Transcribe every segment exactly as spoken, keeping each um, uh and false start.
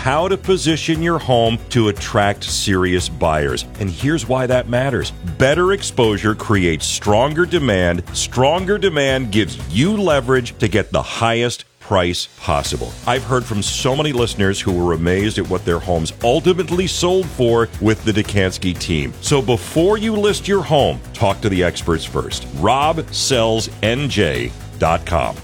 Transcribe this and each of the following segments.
how to position your home to attract serious buyers. And here's why that matters. Better exposure creates stronger demand. Stronger demand gives you leverage to get the highest price possible. I've heard from so many listeners who were amazed at what their homes ultimately sold for with the Dukansky team. So before you list your home, talk to the experts first. rob sells n j dot com.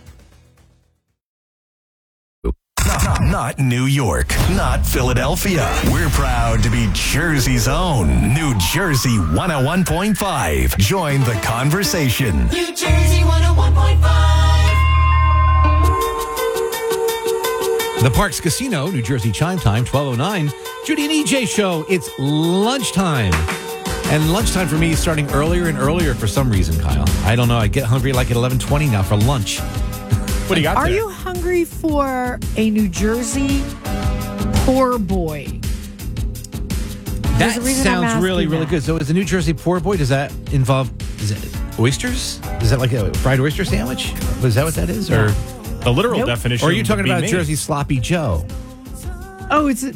Not, not New York, not Philadelphia. We're proud to be Jersey's own New Jersey one oh one point five. Join the conversation. New Jersey one oh one point five. The Parks Casino, New Jersey chime time, twelve oh nine. Judy and E J show. It's lunchtime. And lunchtime for me is starting earlier and earlier for some reason, Kyle. I don't know. I get hungry like at eleven twenty now for lunch. What do you got Are there? you hungry for a New Jersey poor boy? That a reason I'm sounds asking really, really that. good. So is the New Jersey poor boy, does that involve is it oysters? Is that like a fried oyster sandwich? Was that what that is? Or, The literal Nope. definition. or are you talking would be about me. Jersey Sloppy Joe? Oh, it's...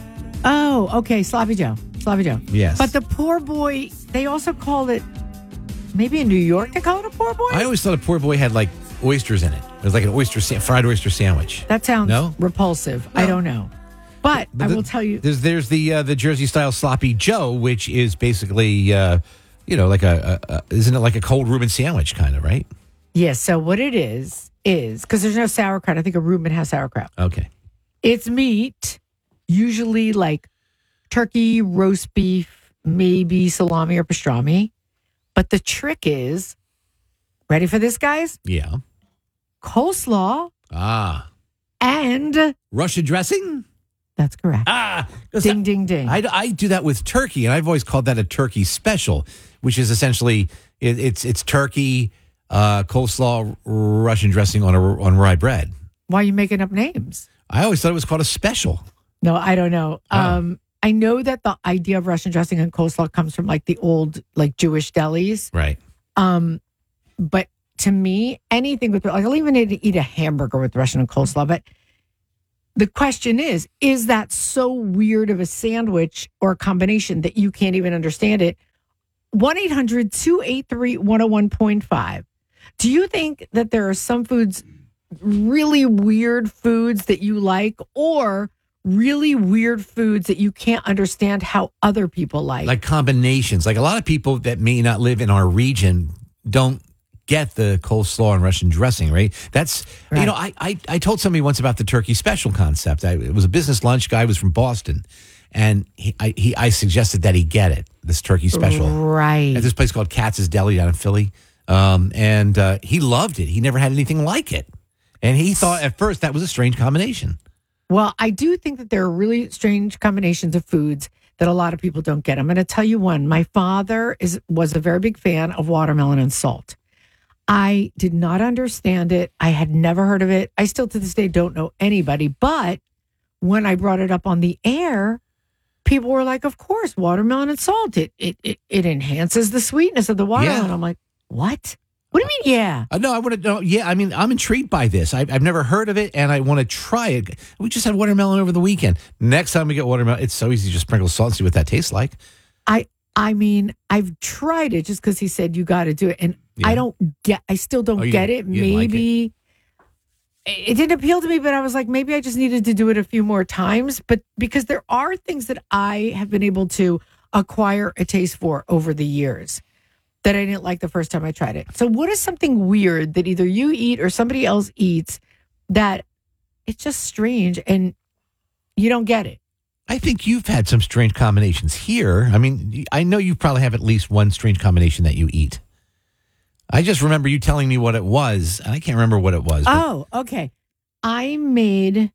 Oh, okay, Sloppy Joe. Sloppy Joe. Yes. But the poor boy, they also call it... Maybe in New York they call it a poor boy? I always thought a poor boy had like oysters in it. It was like an oyster sa- fried oyster sandwich. That sounds No? repulsive. I don't know. But, But I the- will tell you... There's there's the uh, the Jersey style Sloppy Joe, which is basically uh, you know like a, a, a isn't it like a cold Reuben sandwich kind of, right? Yes, so what it is, is... Because there's no sauerkraut. I think a Reuben has sauerkraut. Okay. It's meat, usually like turkey, roast beef, maybe salami or pastrami. But the trick is, ready for this, guys? Yeah. Coleslaw Ah. and Russian dressing? that's correct. Ah. 'Cause Ding, ding, ding. I, I do that with turkey, and I've always called that a turkey special, which is essentially it, it's it's turkey, uh, coleslaw, Russian dressing on a on rye bread. Why are you making up names? I always thought it was called a special. No, I don't know. Oh. Um, I know that the idea of Russian dressing and coleslaw comes from like the old like Jewish delis. Right. Um, but to me, anything with like I'll even eat, eat a hamburger with Russian and coleslaw. But the question is, is that so weird of a sandwich or a combination that you can't even understand it? one eight hundred two eight three one oh one point five. Do you think that there are some foods, really weird foods that you like, or really weird foods that you can't understand how other people like? Like combinations. Like a lot of people that may not live in our region don't get the coleslaw and Russian dressing, right? That's, Right. you know, I, I I told somebody once about the turkey special concept. I, it was a business lunch. Guy was from Boston. And he I, he I suggested that he get it, this turkey special. Right. At this place called Katz's Deli down in Philly. Um, and uh, he loved it. He never had anything like it. And he thought at first that was a strange combination. Well, I do think that there are really strange combinations of foods that a lot of people don't get. I'm going to tell you one. My father is was a very big fan of watermelon and salt. I did not understand it. I had never heard of it. I still to this day don't know anybody. But when I brought it up on the air, people were like, of course, watermelon and salt. It it it, it enhances the sweetness of the watermelon. Yeah. I'm like, what? What do you mean, yeah? Uh, no, I want to know. Yeah, I mean, I'm intrigued by this. I, I've never heard of it, and I want to try it. We just had watermelon over the weekend. Next time we get watermelon, it's so easy to just sprinkle salt and see what that tastes like. I I mean, I've tried it just because he said you got to do it, and Yeah. I don't get. I still don't Oh, you get didn't- it. you didn't like Maybe it. it didn't appeal to me, but I was like, maybe I just needed to do it a few more times. But because there are things that I have been able to acquire a taste for over the years that I didn't like the first time I tried it. So, what is something weird that either you eat or somebody else eats that it's just strange and you don't get it? I think you've had some strange combinations here. I mean, I know you probably have at least one strange combination that you eat. I just remember you telling me what it was, and I can't remember what it was. but- Oh, okay. I made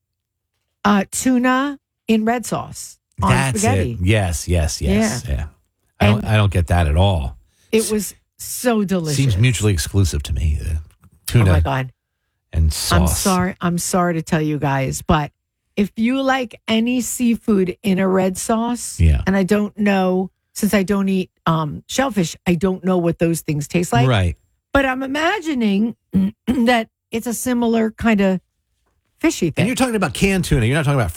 uh, tuna in red sauce on That's spaghetti. it. Yes, yes, yes. Yeah. I don't, And- I don't get that at all. It was so delicious. Seems mutually exclusive to me. The Oh tuna my God. and sauce. I'm sorry. I'm sorry to tell you guys, but if you like any seafood in a red sauce, Yeah. and I don't know, since I don't eat um, shellfish, I don't know what those things taste like. Right. But I'm imagining that it's a similar kind of fishy And thing. you're talking about canned tuna. You're not talking about